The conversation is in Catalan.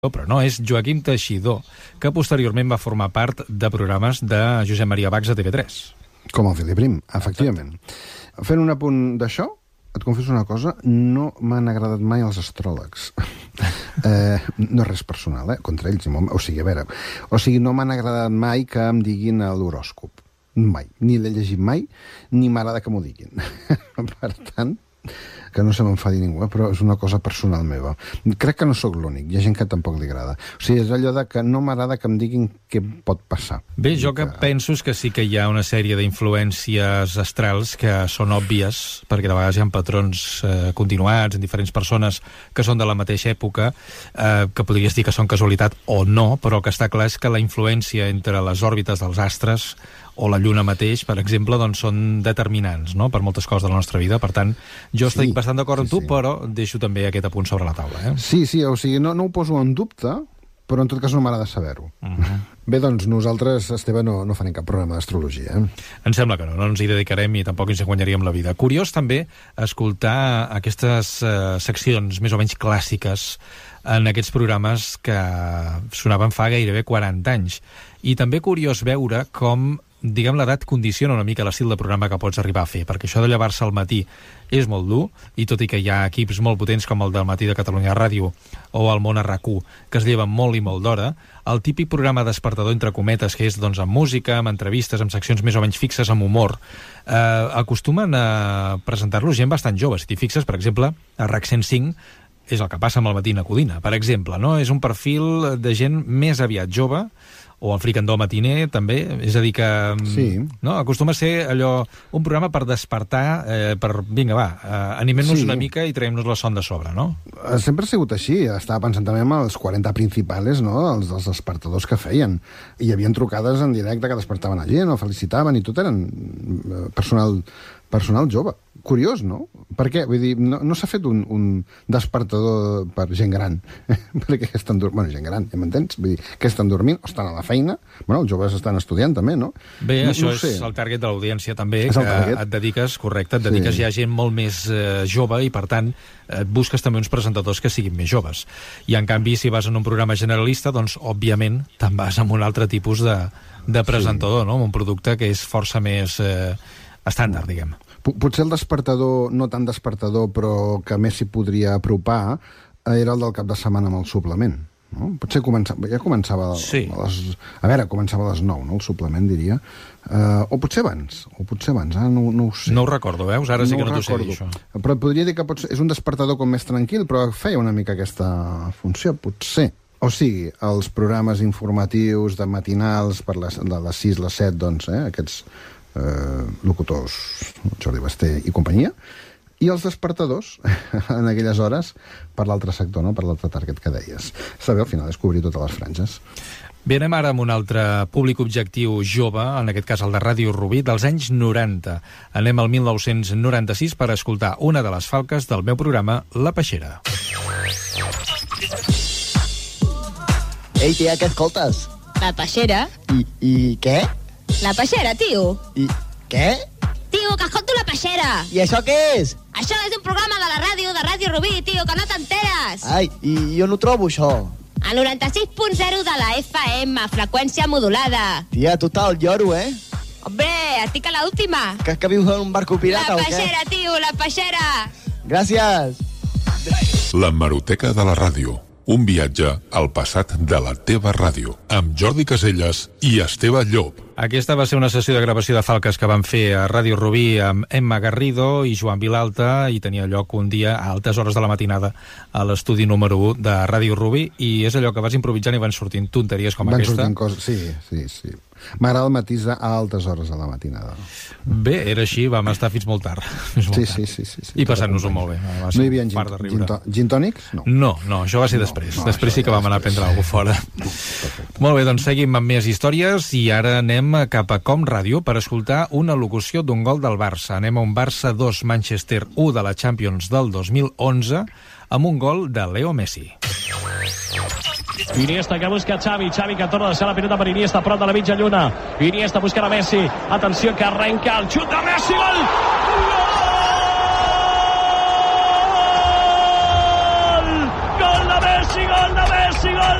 però no, és Joaquim Teixidor, que posteriorment va formar part de programes de Josep Maria Bacs a TV3. Com el Filiprim, efectivament. Fent un apunt d'això, et confesso una cosa, no m'han agradat mai els astròlegs. No és res personal, contra ells. O sigui, no m'han agradat mai que em diguin l'horòscop. Mai. Ni l'he llegit mai, ni m'agrada que m'ho diguin. Per tant, que no se m'enfadi ningú, però és una cosa personal meva. Crec que no sóc l'únic, hi ha gent que tampoc li agrada. O sigui, és allò de que no m'agrada que em diguin què pot passar. Bé, jo que penso és que sí que hi ha una sèrie d'influències astrals que són òbvies, perquè de vegades hi ha patrons continuats en diferents persones que són de la mateixa època, que podries dir que són casualitat o no, però el que està clar és que la influència entre les òrbites dels astres o la Lluna mateix, per exemple, doncs són determinants, no?, per moltes coses de la nostra vida. Per tant, jo estic bastant d'acord amb tu, però deixo també aquest apunt sobre la taula. Sí, o sigui, no ho poso en dubte, però en tot cas no m'agrada saber-ho. Bé, doncs nosaltres, Esteve, no farem cap programa d'astrologia. Em sembla que no ens hi dedicarem i tampoc ens hi guanyaríem la vida. Curiós també escoltar aquestes seccions més o menys clàssiques en aquests programes que sonaven fa gairebé 40 anys. I també curiós veure com, diguem, l'edat condiciona una mica l'estil de programa que pots arribar a fer, perquè això de llevar-se al matí és molt dur, i tot i que hi ha equips molt potents com el del Matí de Catalunya Ràdio o el Món a RAC1, que es lleven molt i molt d'hora, el típic programa despertador, entre cometes, que és doncs amb música, amb entrevistes, amb seccions més o menys fixes, amb humor, acostumen a presentar-lo gent bastant jove. Si t'hi fixes, per exemple, a RAC 105 és el que passa amb el Matí na Codina, per exemple, no? És un perfil de gent més aviat jove, o el Fricandó matiner, també, és a dir que no? Acostuma a ser allò, un programa per despertar, vinga, va, animem-nos una mica i traiem-nos la son de sobre, no? Sempre ha sigut així, estava pensant també en els 40 principals, no?, els despertadors que feien. Hi havia trucades en directe que despertaven la gent, o felicitaven, i tot eren personal jove. Curiós, no? Per què? Vull dir, no s'ha fet un despertador per gent gran. Perquè estan dormint... Bueno, gent gran, ja m'entens? Vull dir, que estan dormint o estan a la feina. Bueno, els joves estan estudiant també, no? Bé, això és el target de l'audiència també, que et dediques, correcte, et dediques ja a gent molt més jove i, per tant, et busques també uns presentadors que siguin més joves. I, en canvi, si vas en un programa generalista, doncs, òbviament, te'n vas amb un altre tipus de presentador, no? Un producte que és força més estàndard, diguem. Potser el despertador, no tan despertador, però que més s'hi podria apropar, era el del cap de setmana amb el suplement. No? Potser ja començava a les 9, no? El suplement, diria. O potser abans, no ho sé. No ho recordo, veus? Ara sí que no t'ho sé dir, això. Però podria dir que és un despertador com més tranquil, però feia una mica aquesta funció, potser. O sigui, els programes informatius de matinals de les 6 a les 7, doncs, aquests locutors, Jordi Basté i companyia, i els despertadors en aquelles hores per l'altre sector, no? Per l'altre target que deies. Està bé, al final, descobrir totes les franges. Bé, anem ara amb un altre públic objectiu jove, en aquest cas el de Ràdio Rubí, dels anys 90. Anem al 1996 per escoltar una de les falques del meu programa, La Peixera. Ei, tia, què escoltes? La Peixera. I què? La Peixera, tio. I què? Tio, que escolto La Peixera. I això què és? Això és un programa de la ràdio, de Ràdio Rubí, tio, que no t'enteres. Ai, i jo no trobo això. A 96.0 de la FM, freqüència modulada. Tia, tu estàs al lloro, Hombre, estic a l'última. Que vius en un barco pirata o què? La Peixera, tio, La Peixera. Gràcies. L'hemeroteca de la ràdio. Un viatge al passat de la teva ràdio, amb Jordi Caselles i Esteve Llop. Aquesta va ser una sessió de gravació de falques que van fer a Ràdio Rubí amb Emma Garrido i Joan Vilalta, i tenia lloc un dia a altes hores de la matinada a l'estudi número 1 de Ràdio Rubí, i és allò que vas improvisant i van sortint tonteries com aquesta. Van sortint coses, sí. M'agrada el matís a altes hores de la matinada. Bé, era així, vam estar fins molt tard. Sí. I passant-nos-ho molt bé. No hi havia gin tònics? No, això va ser després. Després sí que vam anar a prendre alguna cosa fora. Molt bé, doncs seguim amb més històries i ara anem cap a Com Ràdio per escoltar una locució d'un gol del Barça. Anem a un Barça 2, Manchester 1 de la Champions del 2011 amb un gol de Leo Messi. Iniesta que busca Xavi que torna a deixar la pilota per Iniesta prop de la mitja lluna. Iniesta buscant a Messi, atenció que arrenca el xut de Messi, gol!